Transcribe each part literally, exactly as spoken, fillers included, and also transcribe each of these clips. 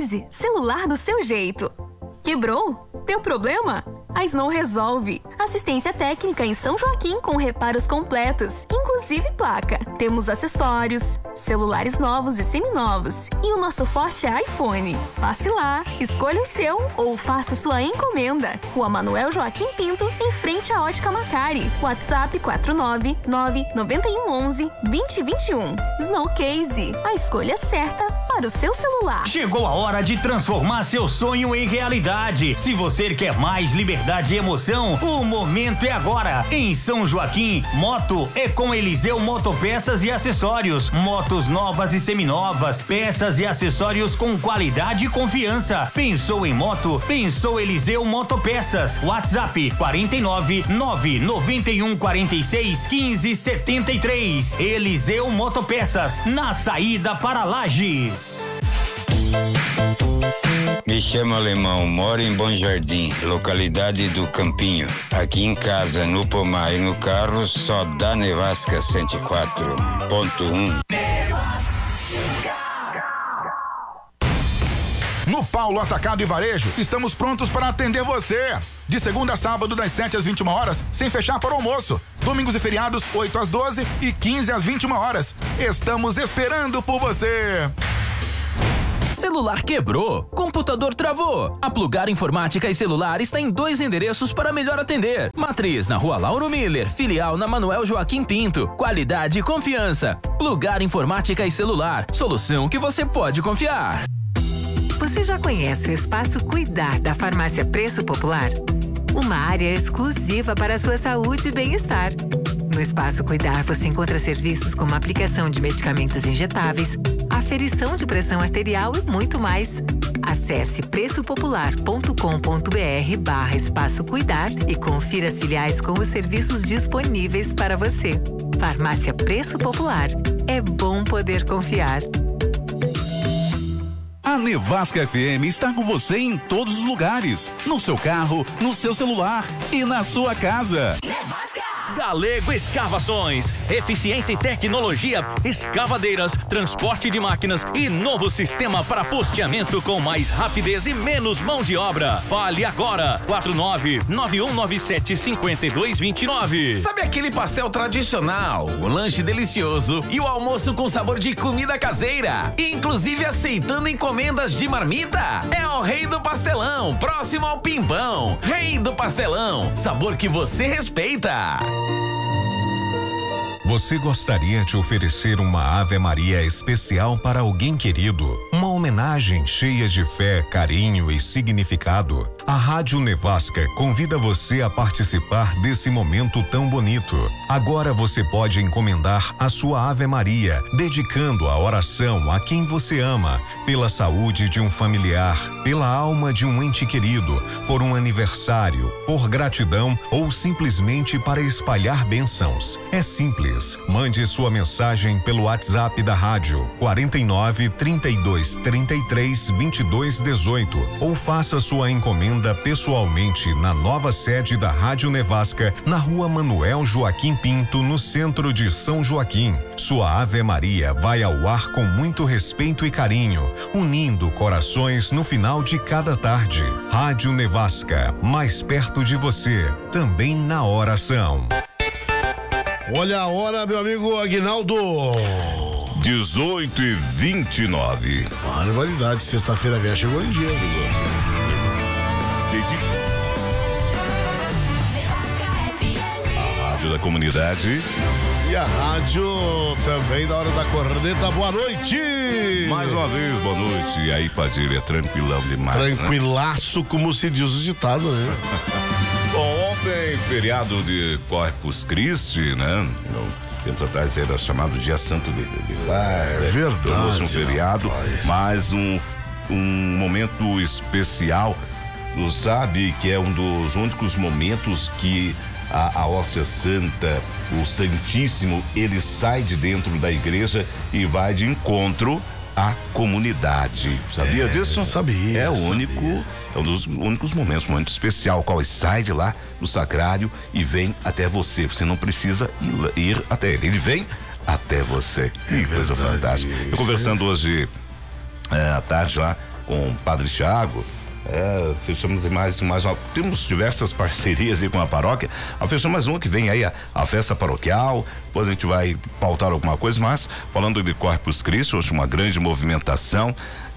Snowcase, celular do seu jeito. Quebrou? Teu problema? A Snow resolve. Assistência técnica em São Joaquim com reparos completos, inclusive placa. Temos acessórios, celulares novos e seminovos. E o nosso forte é iPhone. Passe lá, escolha o seu ou faça sua encomenda. Rua Manuel Joaquim Pinto, em frente à Ótica Macari. WhatsApp quatro nove nove nove um um um dois zero dois um. Snowcase, a escolha certa para o seu celular. Chegou a hora de transformar seu sonho em realidade. Se você quer mais liberdade e emoção, o momento é agora. Em São Joaquim, moto é com Eliseu Motopeças e Acessórios. Motos novas e seminovas, peças e acessórios com qualidade e confiança. Pensou em moto? Pensou Eliseu Motopeças. WhatsApp quatro nove nove nove um quatro seis um cinco sete três. Eliseu Motopeças, na saída para Lages. Me chamo Alemão, moro em Bom Jardim, localidade do Campinho. Aqui em casa, no pomar e no carro, só dá Nevasca cento e quatro ponto um. No Paulo Atacado e Varejo, estamos prontos para atender você. De segunda a sábado, das sete às vinte e uma horas, sem fechar para o almoço. Domingos e feriados, oito às doze e quinze às vinte e uma horas. Estamos esperando por você. Celular quebrou? Computador travou? A Plugar Informática e Celular está em dois endereços para melhor atender. Matriz na Rua Lauro Miller, filial na Manuel Joaquim Pinto. Qualidade e confiança. Plugar Informática e Celular, solução que você pode confiar. Você já conhece o Espaço Cuidar da Farmácia Preço Popular? Uma área exclusiva para a sua saúde e bem-estar. No Espaço Cuidar você encontra serviços como aplicação de medicamentos injetáveis, aferição de pressão arterial e muito mais. Acesse preçopopular.com.br barra Espaço Cuidar e confira as filiais com os serviços disponíveis para você. Farmácia Preço Popular. É bom poder confiar. A Nevasca F M está com você em todos os lugares. No seu carro, no seu celular e na sua casa. Nevasca! Galego Escavações, eficiência e tecnologia, escavadeiras, transporte de máquinas e novo sistema para posteamento com mais rapidez e menos mão de obra. Fale agora, quatro nove nove um nove sete cinco dois dois nove. Sabe aquele pastel tradicional, o lanche delicioso e o almoço com sabor de comida caseira, inclusive aceitando encomendas de marmita? É o Rei do Pastelão, próximo ao Pimpão. Rei do Pastelão, sabor que você respeita. Você gostaria de oferecer uma Ave Maria especial para alguém querido? Uma homenagem cheia de fé, carinho e significado? A Rádio Nevasca convida você a participar desse momento tão bonito. Agora você pode encomendar a sua Ave Maria, dedicando a oração a quem você ama, pela saúde de um familiar, pela alma de um ente querido, por um aniversário, por gratidão ou simplesmente para espalhar bênçãos. É simples. Mande sua mensagem pelo WhatsApp da rádio quarenta e nove, trinta e dois, trinta e três, vinte e dois, dezoito ou faça sua encomenda pessoalmente na nova sede da Rádio Nevasca, na Rua Manuel Joaquim Pinto, no centro de São Joaquim. Sua Ave Maria vai ao ar com muito respeito e carinho, unindo corações no final de cada tarde. Rádio Nevasca, mais perto de você, também na oração. Olha a hora, meu amigo Aguinaldo. dezoito e vinte e nove. Barbaridade, sexta-feira velha chegou em dia, amigo. A rádio da comunidade. E a rádio também da hora da corneta. Boa noite! Mais uma vez, boa noite. E aí, Padilha, tranquilão demais. Tranquilaço, né? Como se diz o ditado, né? Bom, ontem, feriado de Corpus Christi, né? Tempos atrás era chamado Dia Santo de, de, de É verdade. Tornou-se um feriado, rapaz. Mas um, um momento especial. Tu sabe que é um dos únicos momentos que a, a hóstia santa, o Santíssimo, ele sai de dentro da igreja e vai de encontro à comunidade. Sabia é, disso? Sabia. É o sabia. único, é um dos únicos momentos, um momento especial, qual sai de lá do sacrário e vem até você. Você não precisa ir, ir até ele, ele vem até você. Que é coisa fantástica. Eu conversando hoje é, à tarde lá com o Padre Thiago. É, fechamos mais, mais uma, temos diversas parcerias aí com a paróquia. A fechamos mais uma que vem aí, a, a festa paroquial. Depois a gente vai pautar alguma coisa, mas falando de Corpus Christi, hoje uma grande movimentação.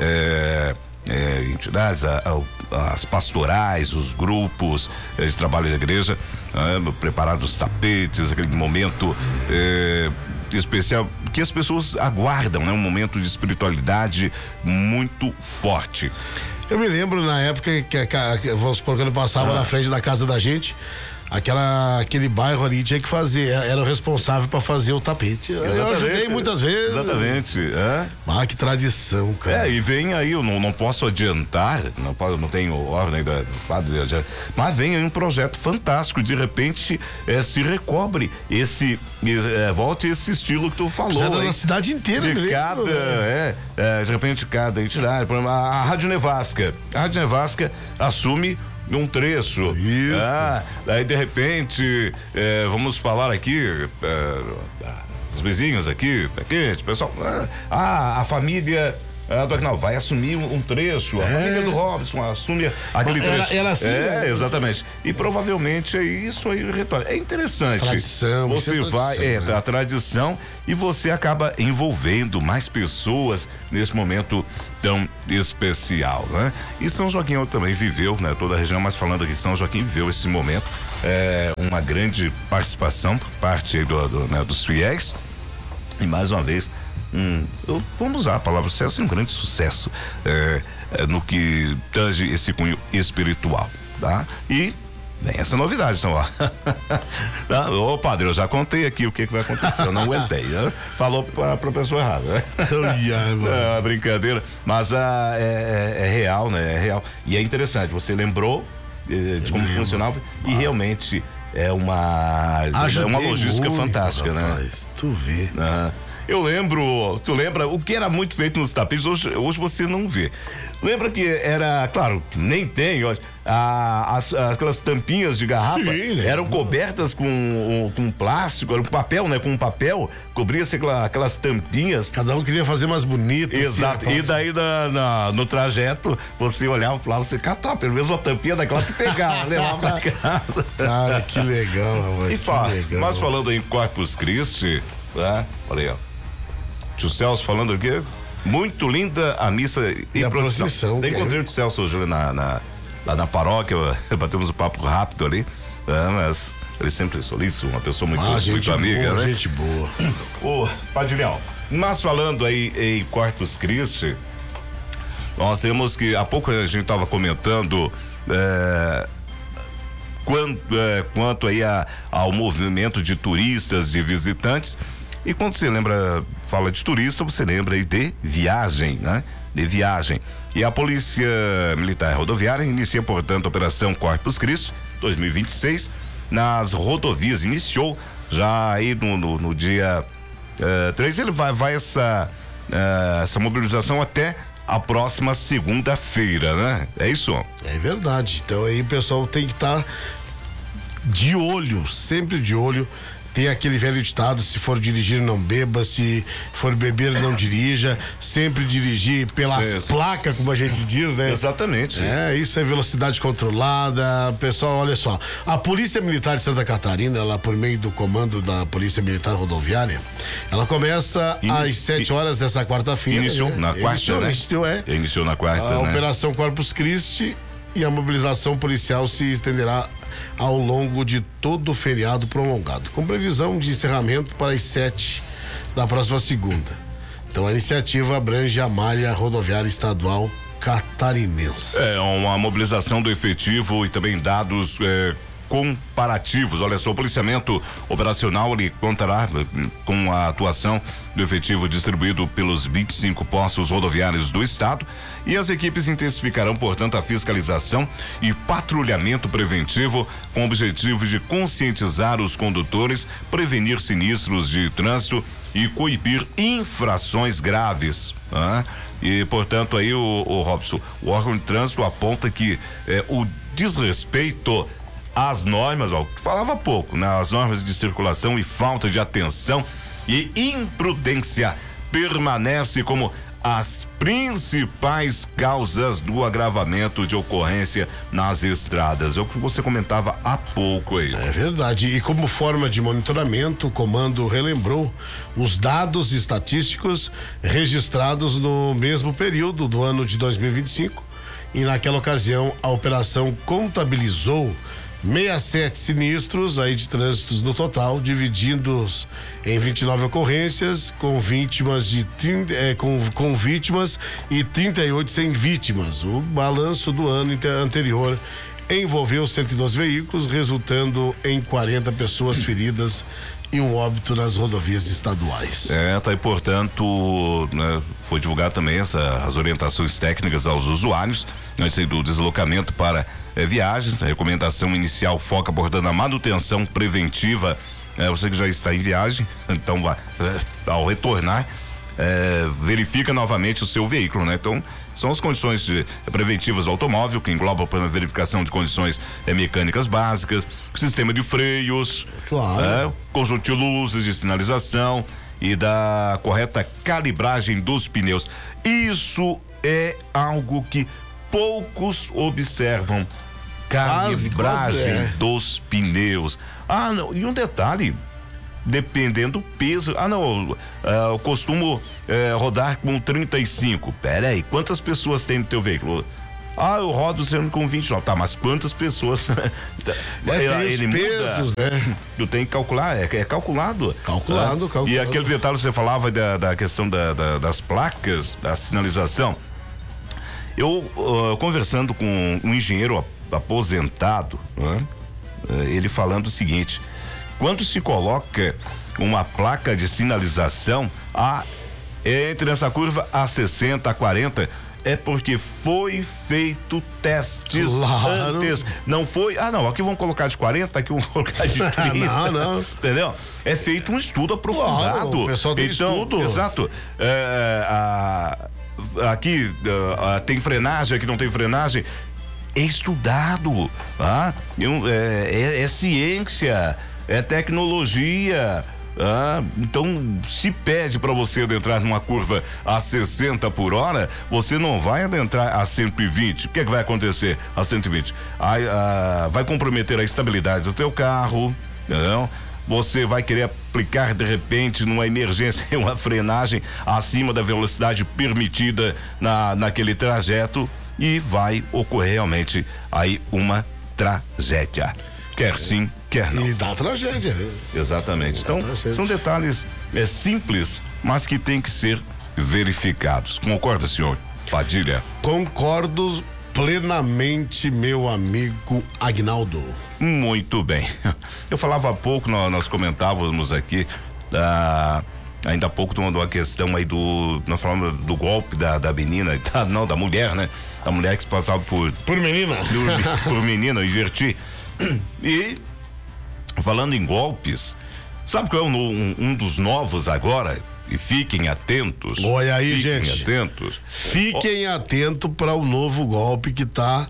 É, é, entidades, a, a, as pastorais, os grupos é, de trabalho da igreja, é, preparando os tapetes, aquele momento é, especial que as pessoas aguardam, né? Um momento de espiritualidade muito forte. Eu me lembro na época que, que, que vamos supor, quando eu passava ah. na frente da casa da gente, aquela, aquele bairro ali tinha que fazer, era o responsável para fazer o tapete. Exatamente. Eu ajudei muitas vezes. Exatamente. É. Ah, que tradição, cara. É, e vem aí, eu não, não posso adiantar, não, posso, não tenho ordem da, do padre, mas vem aí um projeto fantástico, de repente é, se recobre esse, é, volte esse estilo que tu falou. Aí, na cidade inteira, de mesmo, cada, né? é, é, de repente cada entidade, por exemplo, a Rádio Nevasca, a Rádio Nevasca assume um trecho. Isso. Ah, daí de repente, é, vamos falar aqui, é, os vizinhos aqui, aqui, pessoal, ah, a família ah, do Agnaldo vai assumir um, um trecho, a é. família do Robson assume aquele era, trecho. Era assim, é, né? exatamente. E provavelmente é isso aí retorna. É interessante. Tradição, você é vai, tradição, é, né? a tradição, e você acaba envolvendo mais pessoas nesse momento tão especial, né? E São Joaquim também viveu, né? Toda a região, mas falando aqui, São Joaquim viveu esse momento, é, uma grande participação por parte do, do, né, dos fiéis, e mais uma vez um, eu, vamos usar a palavra sucesso, um grande sucesso é, é, no que tange esse cunho espiritual, tá? E vem essa novidade, então, ó. Tá? Ô, padre, eu já contei aqui o que, que vai acontecer, eu não aguentei, né? Falou pra, pra pessoa errada, né? É uma brincadeira, mas ah, é, é, é real, né? É real. E é interessante, você lembrou eh, de como lembro. funcionava ah. e realmente é uma, é uma logística muito, fantástica, rapaz, né? Tu vê. Ah. Eu lembro, tu lembra o que era muito feito nos tapetes, hoje, hoje você não vê. Lembra que era, claro, nem tem hoje, a, as, aquelas tampinhas de garrafa. Sim, eram cobertas com, com plástico, era um papel, né? Com um papel, cobria-se aquela, aquelas tampinhas. Cada um queria fazer mais bonitas. Exato, assim, e daí na, na, no trajeto, você olhava pra lá, você catava pelo menos uma tampinha daquela que pegava, levava pra casa. Cara, que legal, rapaz. E fala, mas falando em Corpus Christi, né? Olha aí, ó. Tio Celso falando aqui, muito linda a missa e, e a procissão. Encontrei o tio Celso hoje na, na, lá na paróquia, batemos um papo rápido ali, é, mas ele sempre solícito, uma pessoa muito, ah, muito amiga, boa, né? Gente boa. Ô, Padilhão, mas falando aí em Corpus Christi, nós temos que, há pouco a gente estava comentando é, quanto, é, quanto aí a, ao movimento de turistas, de visitantes. E quando você lembra, fala de turista, você lembra aí de viagem, né? De viagem. E a Polícia Militar Rodoviária inicia, portanto, a Operação Corpus Christi dois mil e vinte e seis nas rodovias. Iniciou já aí no, no, no dia uh, três. Ele vai, vai essa, uh, essa mobilização até a próxima segunda-feira, né? É isso? É verdade. Então aí o pessoal tem que estar tá de olho, sempre de olho. Tem aquele velho ditado, se for dirigir não beba, se for beber não dirija, sempre dirigir pelas sim, sim. placas, como a gente diz, né? Exatamente. É, isso é velocidade controlada. Pessoal, olha só, a Polícia Militar de Santa Catarina, ela por meio do comando da Polícia Militar Rodoviária, ela começa In, às sete horas dessa quarta-feira. Iniciou né? na quarta, iniciou, né? Iniciou, é. Iniciou na quarta, a né? Operação Corpus Christi e a mobilização policial se estenderá ao longo de todo o feriado prolongado, com previsão de encerramento para as sete da próxima segunda. Então a iniciativa abrange a malha rodoviária estadual catarinense. É uma mobilização do efetivo e também dados é, comparativos. Olha só, o policiamento operacional ele contará com a atuação do efetivo distribuído pelos vinte e cinco postos rodoviários do estado, e as equipes intensificarão, portanto, a fiscalização e patrulhamento preventivo com o objetivo de conscientizar os condutores, prevenir sinistros de trânsito e coibir infrações graves. Né? E, portanto, aí o, o Robson, o órgão de trânsito aponta que é, o desrespeito as normas, ó, falava pouco, né? As normas de circulação e falta de atenção e imprudência permanece como as principais causas do agravamento de ocorrência nas estradas. É o que você comentava há pouco aí. É verdade. E como forma de monitoramento, o comando relembrou os dados estatísticos registrados no mesmo período do ano de dois mil e vinte e cinco. E naquela ocasião a operação contabilizou sessenta e sete sinistros aí de trânsitos no total, divididos em vinte e nove ocorrências, com vítimas de trinta, é, com, com vítimas e trinta e oito sem vítimas. O balanço do ano anterior envolveu cento e doze veículos, resultando em quarenta pessoas feridas e um óbito nas rodovias estaduais. É, tá aí, portanto, né, foi divulgar também essa, as orientações técnicas aos usuários, né, do deslocamento para é, viagens. A recomendação inicial foca, portanto, na manutenção preventiva. É, você que já está em viagem, então vai, é, ao retornar, é, verifica novamente o seu veículo, né? Então, são as condições de, preventivas do automóvel, que engloba a verificação de condições é, mecânicas básicas, sistema de freios, claro. é, conjunto de luzes de sinalização e da correta calibragem dos pneus. Isso é algo que poucos observam. Calibragem quase, quase é. dos pneus. Ah, não, e um detalhe, dependendo do peso. Ah, não, uh, eu costumo uh, rodar com trinta e cinco. Pera aí, quantas pessoas tem no teu veículo? Ah, eu rodo sempre com vinte e nove. Tá, mas quantas pessoas? Mas tem ele os pesos, muda, né? Tu tem que calcular, é, é calculado. Calculado, ah, calculado. E aquele detalhe que você falava da, da questão da, da, das placas, da sinalização. Eu, uh, conversando com um engenheiro aposentado, né? Ele falando o seguinte: quando se coloca uma placa de sinalização a, entre essa curva a sessenta, a quarenta, é porque foi feito testes claro. antes. Não foi, ah não, aqui vamos colocar de quarenta, aqui vamos colocar de trinta. não, não. Entendeu? É feito um estudo aprofundado. Claro, o pessoal tem então, estudo. Exato. É, a, aqui uh, tem frenagem, aqui não tem frenagem. É estudado, ah, é, é, é ciência, é tecnologia. Ah, então, se pede para você adentrar numa curva a sessenta por hora, você não vai adentrar a cento e vinte. O que é que vai acontecer a cento e vinte? Ah, ah, vai comprometer a estabilidade do teu carro, não? Você vai querer aplicar de repente numa emergência uma frenagem acima da velocidade permitida na, naquele trajeto e vai ocorrer realmente aí uma tragédia. Quer sim, quer não. E dá tragédia. Exatamente. Então, tragédia. São detalhes é, simples, mas que tem que ser verificados. Concorda, senhor Padilha? Concordo plenamente, meu amigo Agnaldo. Muito bem. Eu falava há pouco, nós, nós comentávamos aqui, ah, ainda há pouco tomando uma questão aí do, nós falamos do golpe da, da menina, da, não, da mulher, né? Da mulher que se passava por... Por menina. Por, por menina, inverti. E, falando em golpes, sabe qual é um, um, um dos novos agora? E fiquem atentos. Olha aí, fiquem gente. atentos. Fiquem oh. atentos para o novo golpe que está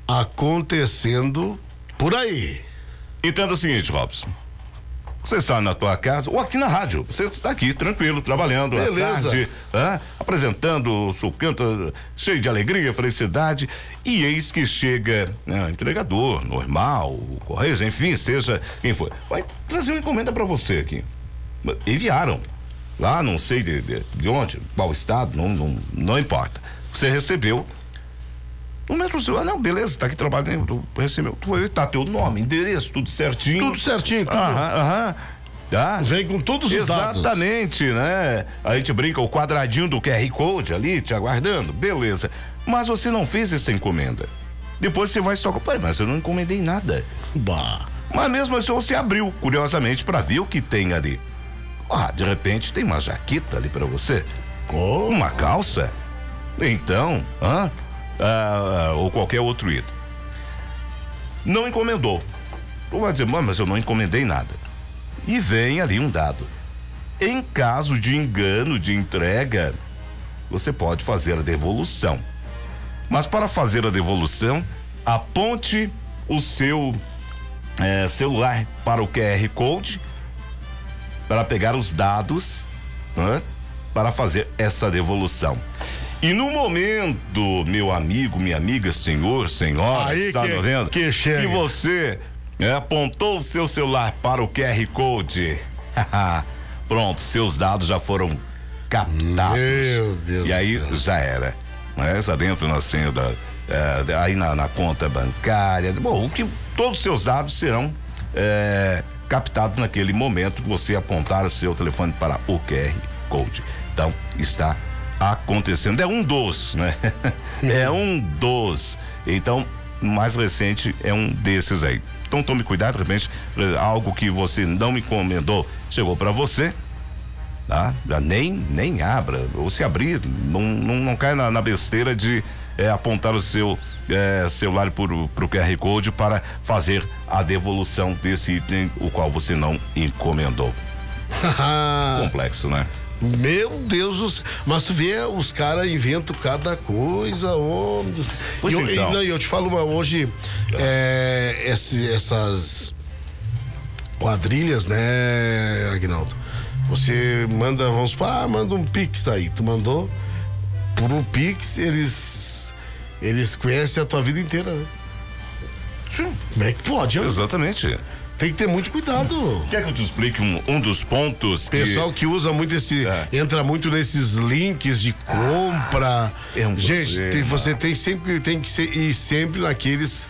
acontecendo por aí. Entenda o seguinte, Robson. Você está na tua casa ou aqui na rádio. Você está aqui, tranquilo, trabalhando. Beleza. À tarde, ah, apresentando o seu canto cheio de alegria, felicidade. E eis que chega né, entregador, normal, correios, enfim, seja quem for. Vai trazer uma encomenda para você aqui. Enviaram. Lá, não sei de, de, de onde, qual estado, não, não, não importa. Você recebeu. No momento seu, ah, não, beleza, tá aqui trabalhando, tu recebeu, tu foi, tá teu nome, endereço, tudo certinho. Tudo certinho, tudo. Aham, aham. Tá? Vem com todos os dados. Exatamente, né? A gente brinca, o quadradinho do Q R Code ali, te aguardando, beleza. Mas você não fez essa encomenda. Depois você vai se tocar, peraí, mas eu não encomendei nada. Bah. Mas mesmo assim você abriu, curiosamente, pra ver o que tem ali. Ah, de repente tem uma jaqueta ali pra você. Oh. Uma calça. Então, hã? Ah, ou qualquer outro item. Não encomendou. Tu vai dizer, mas eu não encomendei nada. E vem ali um dado. Em caso de engano de entrega, você pode fazer a devolução. Mas para fazer a devolução, aponte o seu eh, celular para o Q R Code para pegar os dados, né, para fazer essa devolução. E no momento, meu amigo, minha amiga, senhor, senhora, Aí está que, vendo? Que chega. E você é, apontou o seu celular para o Q R Code. Pronto, seus dados já foram captados. Meu Deus. E aí do céu. já era. Né? Já dentro na senha da. É, aí na, na conta bancária. Bom, que todos os seus dados serão é, captados naquele momento que você apontar o seu telefone para o Q R Code. Então, está acontecendo. É um dos, né? É um dos. Então, o mais recente é um desses aí. Então, tome cuidado, de repente, algo que você não encomendou chegou para você, tá? Já nem, nem abra. Ou se abrir, não, não, não cai na, na besteira de é, apontar o seu é, celular pro, pro Q R Code para fazer a devolução desse item, o qual você não encomendou. Complexo, né? Meu Deus do céu. Mas tu vê, os caras inventam cada coisa, homem. Pois e eu, então. e, não, eu te falo uma, hoje, é, esse, essas quadrilhas, né, Aguinaldo? Você manda, vamos supor, ah, manda um Pix aí. Tu mandou pro Pix, eles, eles conhecem a tua vida inteira, né? Sim. Como é que pode? Hein? Exatamente. Tem que ter muito cuidado. Quer que eu te explique um, um dos pontos que... Pessoal que usa muito esse, é. entra muito nesses links de compra. Ah, é um Gente, tem, você tem sempre tem que ser, ir sempre naqueles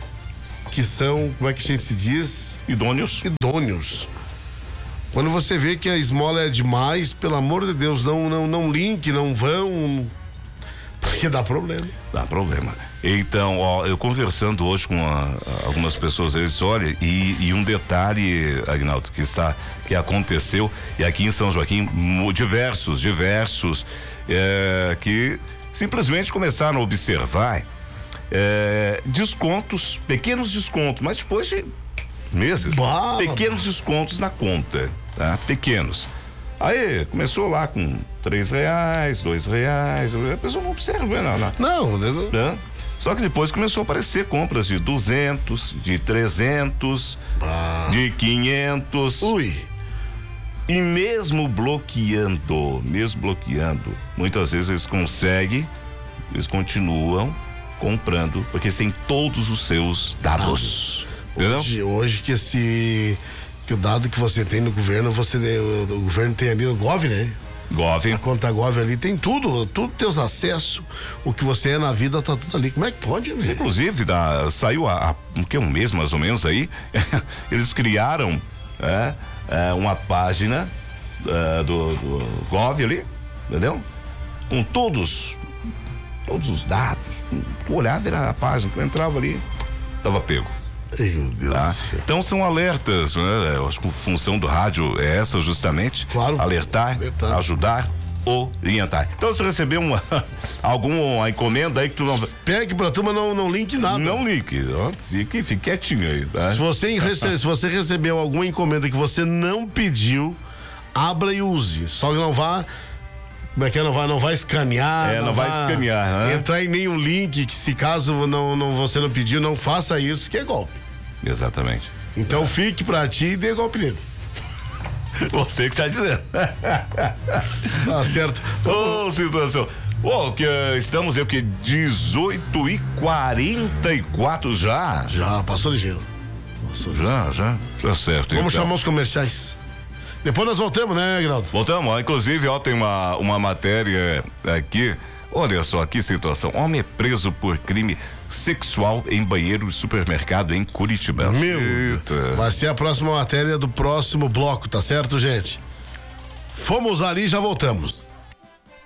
que são, como é que a gente se diz? Idôneos. Idôneos. Quando você vê que a esmola é demais, pelo amor de Deus, não, não, não link, não vão, porque dá problema. Dá problema. Então, ó, eu conversando hoje com a, algumas pessoas, eles disse, olha, e, e um detalhe, Aguinaldo, que está, que aconteceu, e aqui em São Joaquim, diversos, diversos, é, que simplesmente começaram a observar é, descontos, pequenos descontos, mas depois de meses, bah, pequenos descontos na conta, tá? Pequenos. Aí, começou lá com três reais, dois reais, a pessoa não observa, não, não. Não, não. Né? Só que depois começou a aparecer compras de duzentos, de trezentos, ah. de quinhentos. Ui. E mesmo bloqueando, mesmo bloqueando, muitas vezes eles conseguem, eles continuam comprando, porque tem todos os seus dados. Ah. Hoje, hoje que esse, que o dado que você tem no governo, você, o, o governo tem ali no Gov, né? Gov. A conta Gov ali tem tudo, tudo teus acessos, o que você é na vida tá tudo ali. Como é que pode, amigo? Inclusive, da, saiu há um, que, um mês mais ou menos aí, eles criaram é, é, uma página é, do, do Gov ali, entendeu? Com todos, todos os dados. Tu olhava, era a página, tu entrava ali, tava pego. Meu Deus tá? do céu. Então são alertas, né? A função do rádio é essa justamente, claro, alertar, alertar, ajudar, orientar. Então você recebeu uma alguma encomenda aí que tu não pegue pra turma, não não link nada. Não link, ó, fique, fique quietinho aí, tá? Se você rece- se você recebeu alguma encomenda que você não pediu, abra e use. Só que não vá, como é que é? Não vai, não vai escanear. É, não, não vai escanear, né? Entrar em nenhum link que, se caso não, não, você não pediu, não faça isso, que é golpe. Exatamente. Então é. Fique pra ti e dê golpe neles. Você que tá dizendo. Tá certo. Ô, oh, situação. Ô, oh, que uh, estamos eu que dezoito e quarenta e quatro já. Já, passou ligeiro. Passou já, já. Tá certo. Vamos então. chamar os comerciais. Depois nós voltamos, né, Aguinaldo? Voltamos, ó, inclusive, ó, tem uma, uma matéria aqui. Olha só, que situação. Homem é preso por crime sexual em banheiro de supermercado em Curitiba. Meu, Eita. Vai ser a próxima matéria do próximo bloco, tá certo, gente? Fomos ali e já voltamos.